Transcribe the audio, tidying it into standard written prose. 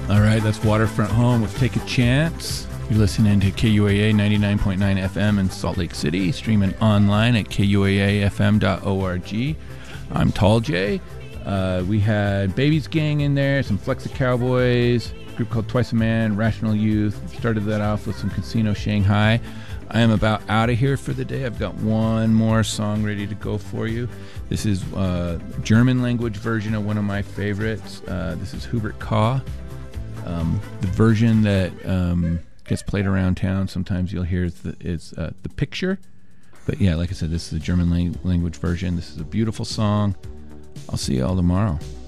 All right, that's Waterfront Home with Take a Chance. You're listening to KUAA 99.9 FM in Salt Lake City, streaming online at kuaafm.org. I'm Tall J. We had Babies Gang in there, some Flexa Cowboys, a group called Twice a Man, Rational Youth. Started that off with some Casino Shanghai. I am about out of here for the day. I've got one more song ready to go for you. This is a German language version of one of my favorites. This is Hubert Kah. The version that gets played around town, sometimes you'll hear is The Picture. But yeah, like I said, this is a German language version. This is a beautiful song. I'll see you all tomorrow.